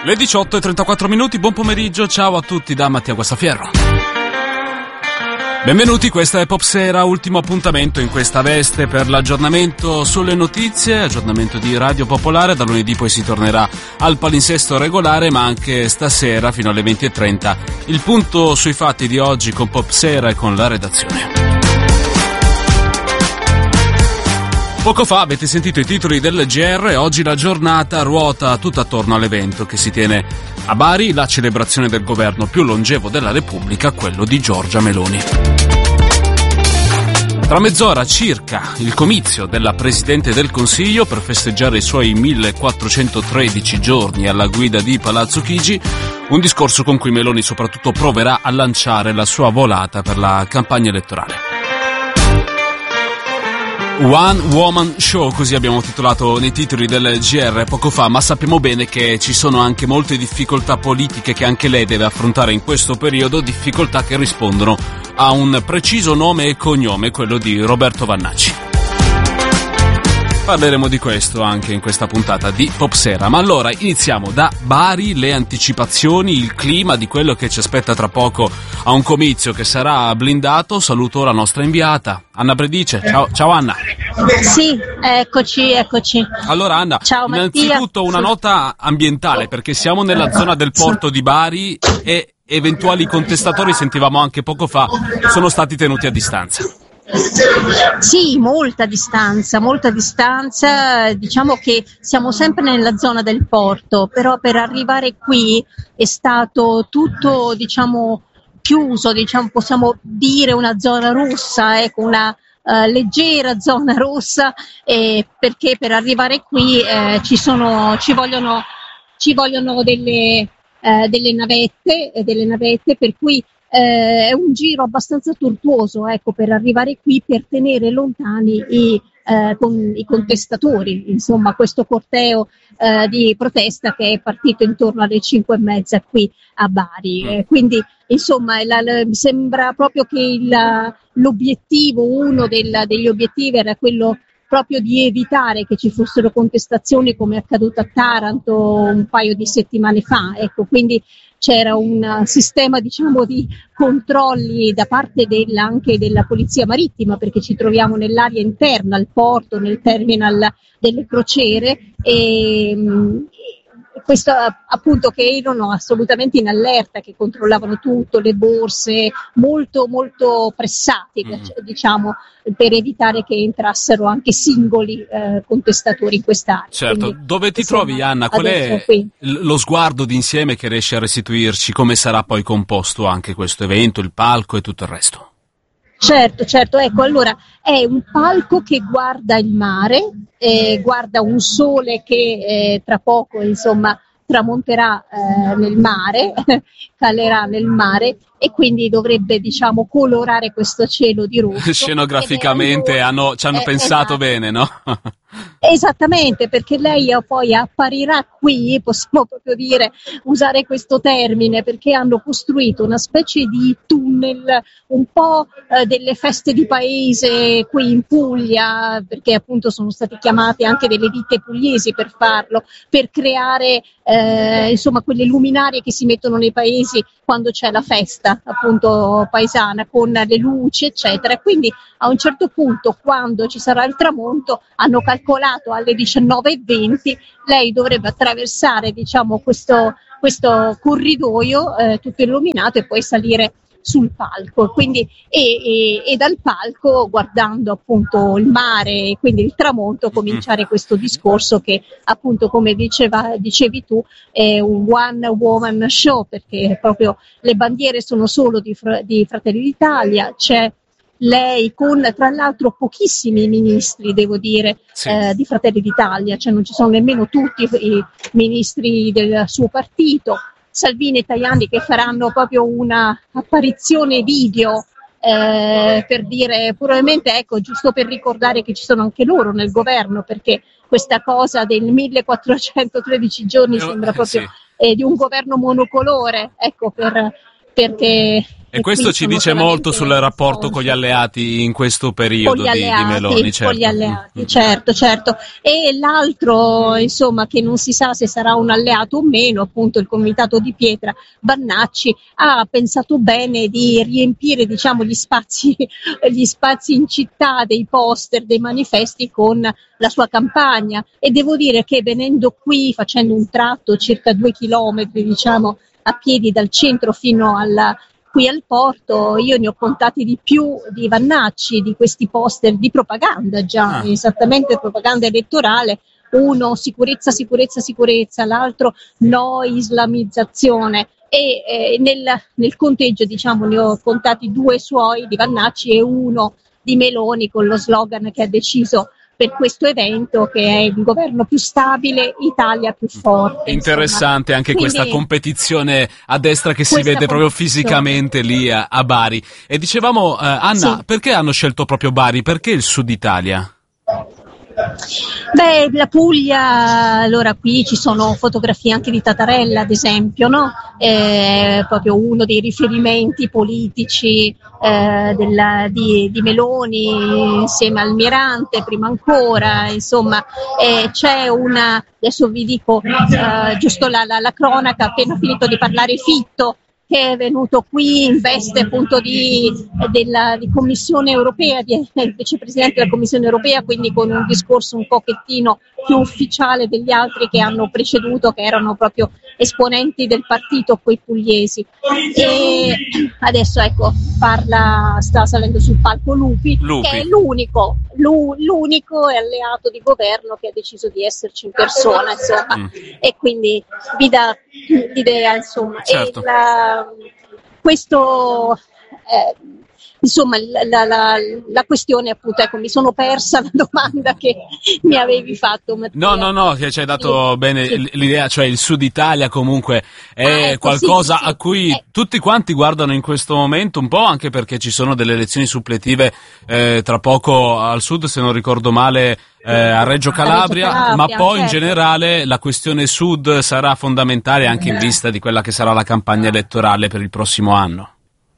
Le 18:34, buon pomeriggio, ciao a tutti da Mattia Guastafierro. Benvenuti, questa è Popsera, ultimo appuntamento in questa veste per l'aggiornamento sulle notizie, aggiornamento di Radio Popolare. Da lunedì poi si tornerà al palinsesto regolare, ma anche stasera fino alle 20:30 il punto sui fatti di oggi con Popsera e con la redazione. Poco fa avete sentito i titoli del GR, oggi la giornata ruota tutta attorno all'evento che si tiene a Bari, la celebrazione del governo più longevo della Repubblica, quello di Giorgia Meloni. Tra mezz'ora circa il comizio della Presidente del Consiglio per festeggiare i suoi 1413 giorni alla guida di Palazzo Chigi, un discorso con cui Meloni soprattutto proverà a lanciare la sua volata per la campagna elettorale. One Woman Show, così abbiamo titolato nei titoli del GR poco fa, ma sappiamo bene che ci sono anche molte difficoltà politiche che anche lei deve affrontare in questo periodo, difficoltà che rispondono a un preciso nome e cognome, quello di Roberto Vannacci. Parleremo di questo anche in questa puntata di Popsera, ma allora iniziamo da Bari, le anticipazioni, il clima di quello che ci aspetta tra poco a un comizio che sarà blindato. Saluto la nostra inviata, Anna Predice. Ciao Anna. Sì, eccoci. Allora Anna, ciao, innanzitutto una nota ambientale, perché siamo nella zona del porto di Bari e eventuali contestatori, sentivamo anche poco fa, sono stati tenuti a distanza. Sì, molta distanza, diciamo che siamo sempre nella zona del porto, però per arrivare qui è stato tutto, chiuso, possiamo dire una zona rossa, una leggera zona rossa, perché per arrivare qui ci vogliono delle navette, per cui è un giro abbastanza tortuoso, per arrivare qui, per tenere lontani i contestatori, insomma, questo corteo di protesta che è partito intorno alle 5:30 qui a Bari. Quindi, insomma, mi sembra proprio che l'obiettivo, uno degli obiettivi era quello proprio di evitare che ci fossero contestazioni come è accaduto a Taranto un paio di settimane fa, quindi c'era un sistema di controlli da parte anche della polizia marittima, perché ci troviamo nell'area interna al porto, nel terminal delle crociere, e questo appunto, che erano assolutamente in allerta, che controllavano tutto, le borse, molto molto pressati, per evitare che entrassero anche singoli contestatori in quest'area. Certo. Quindi, dove ti trovi, Anna? Qual è lo sguardo d'insieme che riesci a restituirci? Come sarà poi composto anche questo evento, il palco e tutto il resto? Certo, allora è un palco che guarda il mare, guarda un sole che tra poco, insomma, tramonterà nel mare, calerà nel mare, e quindi dovrebbe, colorare questo cielo di rosso. Scenograficamente ci hanno pensato bene, no? Esattamente, perché lei poi apparirà qui, possiamo proprio usare questo termine, perché hanno costruito una specie di tunnel, un po' delle feste di paese qui in Puglia, perché appunto sono stati chiamati anche delle ditte pugliesi per farlo, per creare insomma quelle luminarie che si mettono nei paesi quando c'è la festa appunto paesana, con le luci eccetera. Quindi a un certo punto, quando ci sarà il tramonto, hanno calcolato alle 19:20 lei dovrebbe attraversare questo corridoio tutto illuminato e poi salire sul palco, quindi e dal palco, guardando appunto il mare e quindi il tramonto, cominciare questo discorso che appunto, come dicevi tu, è un one woman show, perché proprio le bandiere sono solo di Fratelli d'Italia, c'è lei con tra l'altro pochissimi ministri, devo dire, sì, di Fratelli d'Italia, cioè non ci sono nemmeno tutti i ministri del suo partito. Salvini e Tajani che faranno proprio una apparizione video per dire, probabilmente, giusto per ricordare che ci sono anche loro nel governo, perché questa cosa del 1413 giorni sembra proprio di un governo monocolore, perché E questo ci dice molto sul rapporto con gli alleati in questo periodo di Meloni, certo. Con gli alleati, certo. E l'altro, insomma, che non si sa se sarà un alleato o meno, appunto il Comitato di Pietra, Vannacci, ha pensato bene di riempire, diciamo, gli spazi in città, dei poster, dei manifesti con la sua campagna. E devo dire che venendo qui, facendo un tratto circa 2 chilometri, diciamo, a piedi dal centro fino qui al porto, io ne ho contati di più di Vannacci, di questi poster di propaganda già, esattamente propaganda elettorale, uno sicurezza, l'altro no islamizzazione, e nel conteggio, diciamo, ne ho contati 2 suoi di Vannacci e uno di Meloni con lo slogan che ha deciso per questo evento, che è il governo più stabile, Italia più forte. Interessante anche questa competizione a destra che si vede proprio fisicamente lì a Bari. E dicevamo, Anna, perché hanno scelto proprio Bari? Perché il Sud Italia? Beh, la Puglia, allora qui ci sono fotografie anche di Tattarella, ad esempio, no? Proprio uno dei riferimenti politici di Meloni, insieme al Almirante, prima ancora, insomma, c'è adesso vi dico giusto la cronaca, appena finito di parlare Fitto, che è venuto qui in veste appunto di Commissione Europea, di vicepresidente della Commissione Europea, quindi con un discorso un pochettino più ufficiale degli altri che hanno preceduto, che erano proprio esponenti del partito, quei pugliesi. E adesso ecco sta salendo sul palco Lupi. Che è l'unico alleato di governo che ha deciso di esserci in persona, insomma, e quindi vi dà l'idea, insomma. Certo. E questo insomma la questione, appunto, ecco, mi sono persa la domanda che mi avevi fatto, Mattia. No, che ci hai dato bene l'idea, cioè il Sud Italia comunque è qualcosa a cui tutti quanti guardano in questo momento, un po' anche perché ci sono delle elezioni suppletive tra poco al Sud, se non ricordo male, a Reggio Calabria, ma poi in generale la questione Sud sarà fondamentale anche in vista di quella che sarà la campagna elettorale per il prossimo anno.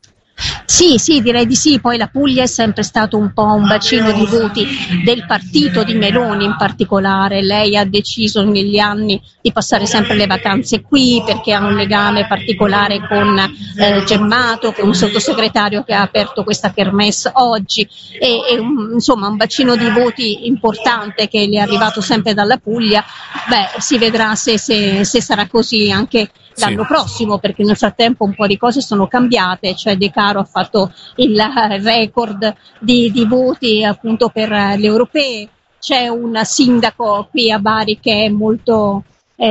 Sì, direi di sì. Poi la Puglia è sempre stato un po' un bacino di voti del partito di Meloni in particolare. Lei ha deciso negli anni di passare sempre le vacanze qui perché ha un legame particolare con Gemmato, che è un sottosegretario che ha aperto questa kermesse oggi, e insomma un bacino di voti importante che le è arrivato sempre dalla Puglia. Beh, si vedrà se sarà così anche l'anno prossimo, perché nel frattempo un po' di cose sono cambiate, cioè De Caro ha fatto il record di voti appunto per le europee, c'è un sindaco qui a Bari che è molto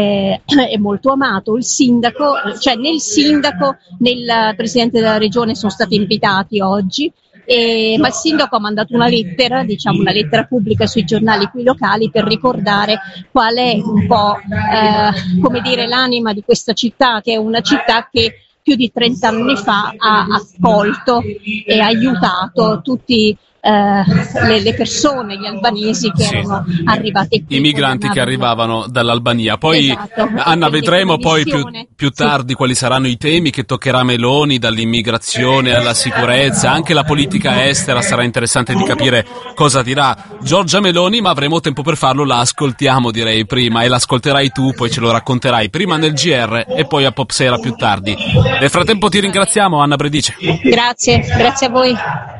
amato, il sindaco, cioè nel presidente della regione sono stati invitati oggi, ma il sindaco ha mandato una lettera, diciamo una lettera pubblica sui giornali qui locali per ricordare qual è un po' come dire l'anima di questa città, che è una città che più di 30 anni fa ha accolto e aiutato tutti le persone, gli albanesi che erano arrivati qui, i migranti che arrivavano dall'Albania. Poi Anna, vedremo poi più tardi quali saranno i temi che toccherà Meloni, dall'immigrazione alla sicurezza, anche la politica estera. Sarà interessante di capire cosa dirà Giorgia Meloni, ma avremo tempo per farlo, la ascoltiamo direi prima, e l'ascolterai tu, poi ce lo racconterai prima nel GR e poi a Pop Sera più tardi. Nel frattempo ti ringraziamo, Anna Bredice. Grazie a voi.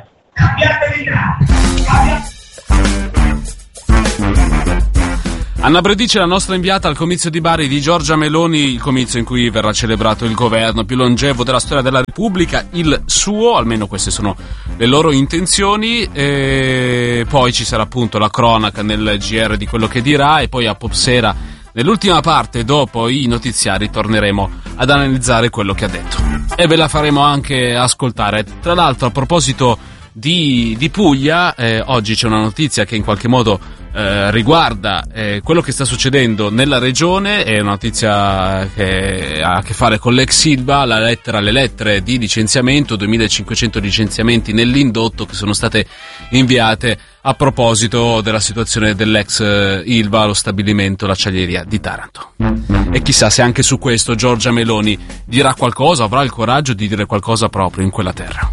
Anna Bredice, la nostra inviata al comizio di Bari di Giorgia Meloni, il comizio in cui verrà celebrato il governo più longevo della storia della Repubblica, il suo, almeno queste sono le loro intenzioni, e poi ci sarà appunto la cronaca nel GR di quello che dirà, e poi a Pop Sera, nell'ultima parte, dopo i notiziari, torneremo ad analizzare quello che ha detto. E ve la faremo anche ascoltare. Tra l'altro, a proposito di Puglia, oggi c'è una notizia che in qualche modo riguarda quello che sta succedendo nella regione. È una notizia che ha a che fare con l'ex Ilva, le lettere di licenziamento, 2500 licenziamenti nell'indotto che sono state inviate a proposito della situazione dell'ex Ilva, lo stabilimento, l'acciaieria di Taranto. E chissà se anche su questo Giorgia Meloni dirà qualcosa, avrà il coraggio di dire qualcosa proprio in quella terra.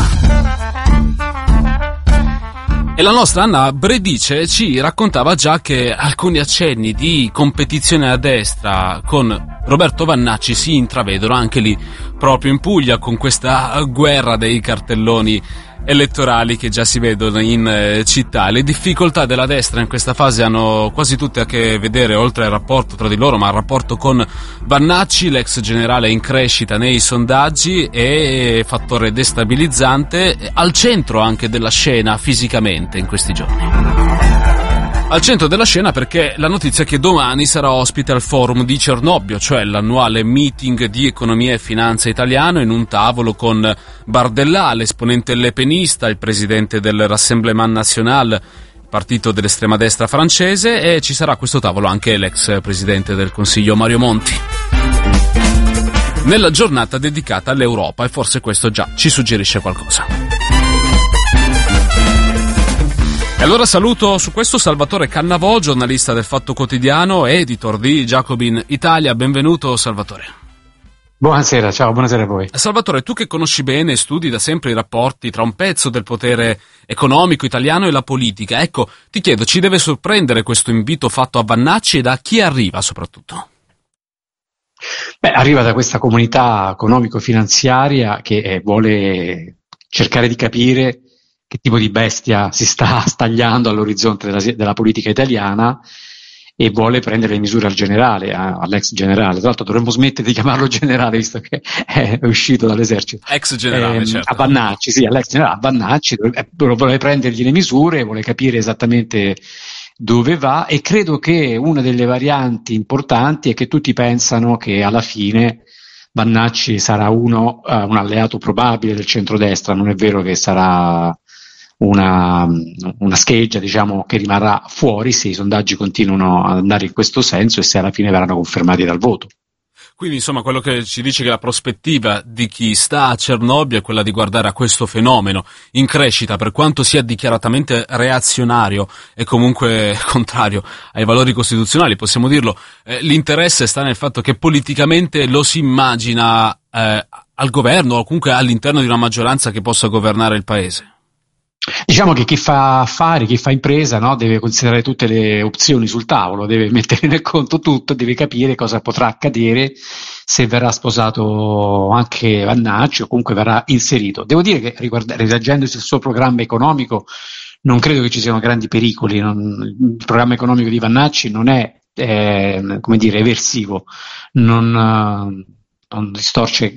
E la nostra Anna Bredice ci raccontava già che alcuni accenni di competizione a destra con Roberto Vannacci si intravedono anche lì, proprio in Puglia, con questa guerra dei cartelloni elettorali che già si vedono in città. Le difficoltà della destra in questa fase hanno quasi tutte a che vedere, oltre al rapporto tra di loro, ma il rapporto con Vannacci, l'ex generale in crescita nei sondaggi e fattore destabilizzante, al centro anche della scena fisicamente in questi giorni. Al centro della scena perché la notizia è che domani sarà ospite al forum di Cernobbio, cioè l'annuale meeting di economia e finanza italiano, in un tavolo con Bardella, l'esponente lepenista, il presidente del Rassemblement National, partito dell'estrema destra francese, e ci sarà a questo tavolo anche l'ex presidente del Consiglio Mario Monti. Nella giornata dedicata all'Europa, e forse questo già ci suggerisce qualcosa. E allora saluto su questo Salvatore Cannavò, giornalista del Fatto Quotidiano, editor di Jacobin Italia. Benvenuto Salvatore. Buonasera, ciao, buonasera a voi. Salvatore, tu che conosci bene e studi da sempre i rapporti tra un pezzo del potere economico italiano e la politica, ecco, ti chiedo, ci deve sorprendere questo invito fatto a Vannacci e da chi arriva soprattutto? Arriva da questa comunità economico-finanziaria che vuole cercare di capire che tipo di bestia si sta stagliando all'orizzonte della politica italiana e vuole prendere le misure al generale, all'ex generale. Tra l'altro dovremmo smettere di chiamarlo generale visto che è uscito dall'esercito. Ex generale, certo. A Vannacci, sì, all'ex generale, a Vannacci vuole prendergli le misure, vuole capire esattamente dove va, e credo che una delle varianti importanti è che tutti pensano che alla fine Vannacci sarà un alleato probabile del centrodestra. Non è vero che sarà una scheggia, diciamo, che rimarrà fuori se i sondaggi continuano ad andare in questo senso e se alla fine verranno confermati dal voto. Quindi insomma quello che ci dice che la prospettiva di chi sta a Cernobbio è quella di guardare a questo fenomeno in crescita, per quanto sia dichiaratamente reazionario e comunque contrario ai valori costituzionali, possiamo dirlo. L'interesse sta nel fatto che politicamente lo si immagina al governo o comunque all'interno di una maggioranza che possa governare il paese. Diciamo che chi fa affari, chi fa impresa, no, deve considerare tutte le opzioni sul tavolo, deve mettere nel conto tutto, deve capire cosa potrà accadere se verrà sposato anche Vannacci o comunque verrà inserito. Devo dire che rileggendosi il suo programma economico non credo che ci siano grandi pericoli. Il programma economico di Vannacci non è come dire, eversivo, non distorce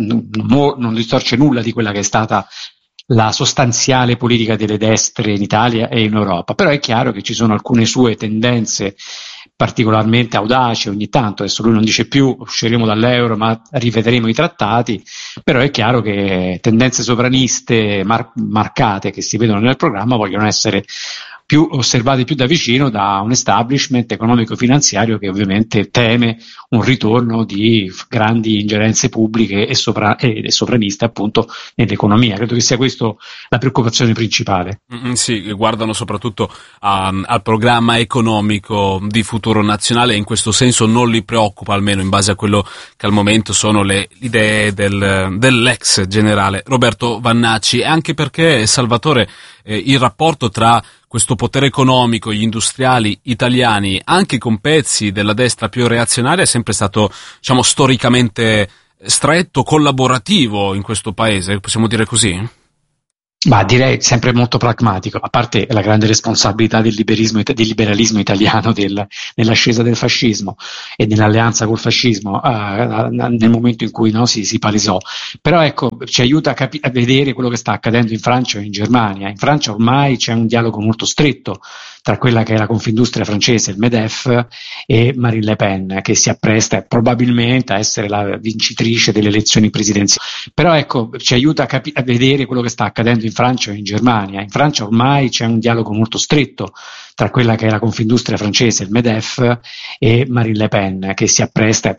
nulla di quella che è stata la sostanziale politica delle destre in Italia e in Europa. Però è chiaro che ci sono alcune sue tendenze particolarmente audaci ogni tanto. Adesso lui non dice più usciremo dall'euro ma rivedremo i trattati, però è chiaro che tendenze sovraniste marcate che si vedono nel programma vogliono essere più osservate più da vicino da un establishment economico-finanziario che ovviamente teme un ritorno di grandi ingerenze pubbliche e sovraniste appunto nell'economia. Credo che sia questo la preoccupazione principale. Sì, guardano soprattutto al programma economico di futuro nazionale e in questo senso non li preoccupa, almeno in base a quello che al momento sono le idee dell'ex generale Roberto Vannacci, anche perché, Salvatore, il rapporto tra questo potere economico, gli industriali italiani, anche con pezzi della destra più reazionaria, è sempre stato, diciamo, storicamente stretto, collaborativo in questo paese, possiamo dire così? Ma direi sempre molto pragmatico, a parte la grande responsabilità del liberalismo italiano nell'ascesa del fascismo e nell'alleanza col fascismo nel momento in cui si palesò. Però ecco, ci aiuta a vedere quello che sta accadendo in Francia e in Germania. In Francia ormai c'è un dialogo molto stretto tra quella che è la Confindustria francese, il MEDEF, e Marine Le Pen, che si appresta probabilmente a essere la vincitrice delle elezioni presidenziali. Però ecco, ci aiuta a vedere quello che sta accadendo in Francia e in Germania. In Francia ormai c'è un dialogo molto stretto tra quella che è la Confindustria francese, il MEDEF, e Marine Le Pen, che si appresta